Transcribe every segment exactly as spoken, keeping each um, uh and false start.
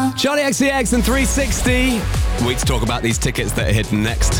Charlie X C X and three sixty. We to talk about these tickets that are hidden next.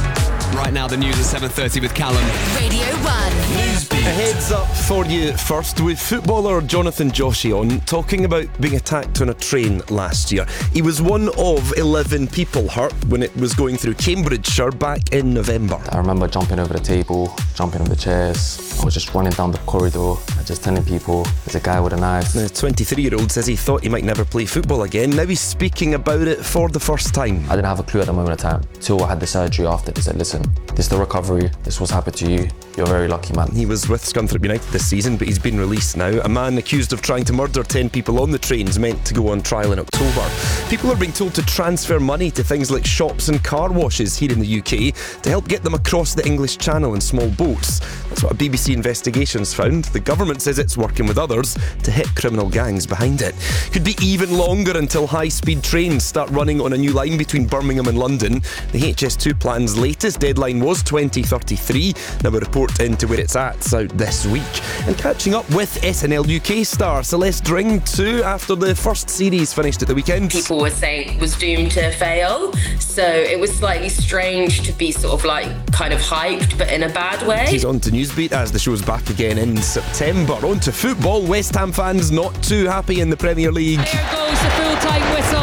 Right now, the news at seven thirty with Callum. Radio one. Newsbeat. A heads up for you first with footballer Jonathan Joshi on talking about being attacked on a train last year. He was one of eleven people hurt when it was going through Cambridgeshire back in November. I remember jumping over the table, jumping on the chairs. I was just running down the corridor and just telling people there's a guy with a knife. The twenty-three-year-old says he thought he might never play football again. Now he's speaking about it for the first time. I didn't have a clue at the moment of time till I had the surgery after. They said, listen, this is the recovery, this was happened to you, you're a very lucky man. He was with Scunthorpe United this season, but he's been released now. A man accused of trying to murder ten people on the trains meant to go on trial in October. People are being told to transfer money to things like shops and car washes here in the U K to help get them across the English Channel in small boats. That's what a B B C investigation's found. The government says it's working with others to hit criminal gangs behind it. Could be even longer until high-speed trains start running on a new line between Birmingham and London. The H S two plan's latest deadline was twenty thirty-three. Now a report into where it's at out this week. And catching up with S N L U K star Celeste Ring too after the first series finished at the weekend. People were saying it was doomed to fail, so it was slightly strange to be sort of like kind of hyped but in a bad way. He's on to Newsbeat as the show's back again in September. On to football. West Ham fans not too happy in the Premier League. Here goes the full-time whistle,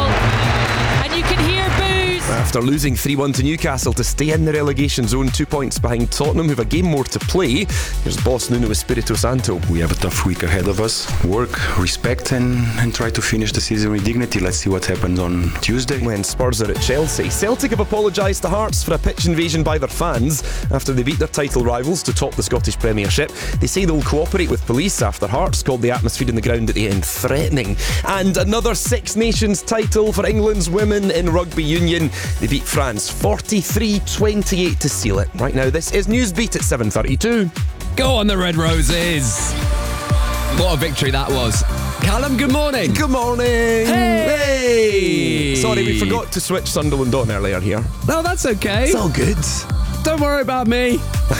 and you can hear boos. After losing three one to Newcastle to stay in the relegation zone, two points behind Tottenham, who have a game more to play. Here's boss Nuno Espirito Santo. We have a tough week ahead of us. Work, respect, and, and try to finish the season with dignity. Let's see what happens on Tuesday. When Spurs are at Chelsea. Celtic have apologised to Hearts for a pitch invasion by their fans after they beat their title rivals to top the Scottish Premiership. They say they'll cooperate with police after Hearts called the atmosphere in the ground at the end threatening. And another Six Nations title for England's women in rugby union. They beat France forty-three twenty-eight to seal it. Right now, this is Newsbeat at seven thirty-two. Go on the Red Roses. What a victory that was. Callum, good morning. Good morning. Hey. Hey. Sorry, we forgot to switch Sunderland on earlier here. No, that's okay. It's all good. Don't worry about me.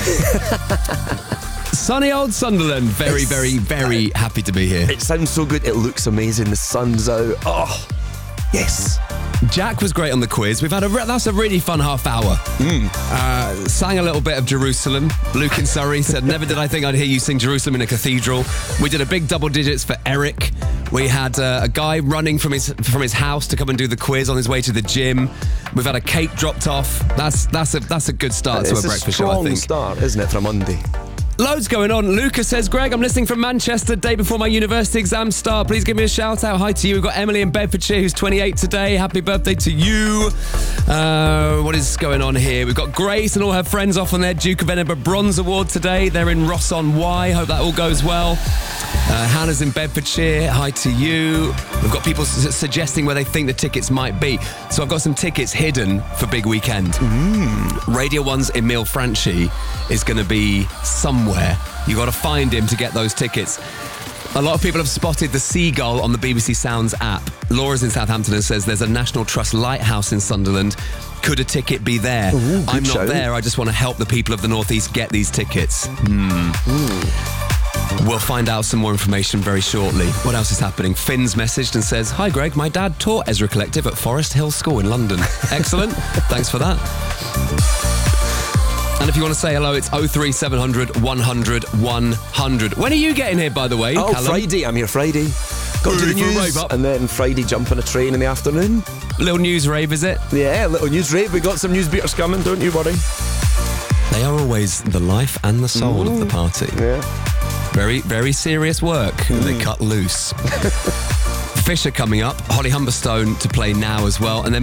Sunny old Sunderland. Very, It's, very, very uh, happy to be here. It sounds so good. It looks amazing. The sun's out. Oh, yes. Jack was great on the quiz. We've had a re- that's a really fun half hour. Mm. Uh, sang a little bit of Jerusalem. Luke in Surrey said, "Never did I think I'd hear you sing Jerusalem in a cathedral." We did a big double digits for Eric. We had uh, a guy running from his from his house to come and do the quiz on his way to the gym. We've had a cake dropped off. That's that's a that's a good start It's to a a breakfast show, I strong think. start, isn't it, for a Monday? Loads going on. Lucas says, Greg, I'm listening from Manchester, day before my university exams start. Please give me a shout out. Hi to you. We've got Emily in Bedfordshire, who's twenty-eight today. Happy birthday to you. Uh, what is going on here? We've got Grace and all her friends off on their Duke of Edinburgh Bronze Award today. They're in Ross-on-Wye. Hope that all goes well. Uh, Hannah's in Bedfordshire. Hi to you. We've got people su- suggesting where they think the tickets might be. So I've got some tickets hidden for big weekend. Mm. Radio one's Emile Franchi is going to be somewhere. You've got to find him to get those tickets. A lot of people have spotted the seagull on the B B C Sounds app. Laura's in Southampton and says there's a National Trust lighthouse in Sunderland. Could a ticket be there? Ooh, I'm not show. there. I just want to help the people of the North East get these tickets. Hmm. We'll find out some more information very shortly. What else is happening? Finn's messaged and says, "Hi Greg, my dad taught Ezra Collective at Forest Hill School in London." Excellent. Thanks for that. And if you want to say hello, it's oh three seven hundred, one hundred, one hundred. When are you getting here, by the way, Oh, Callum? Friday. I'm here Friday. Got to Ooh, the for a news, rave up. and then Friday jump on a train in the afternoon. Little news rave, is it? Yeah, little news rave. We got some news beaters coming, don't you worry. They are always the life and the soul Mm. of the party. Yeah. Very, very serious work. Mm. They cut loose. Fisher coming up. Holly Humberstone to play now as well. And then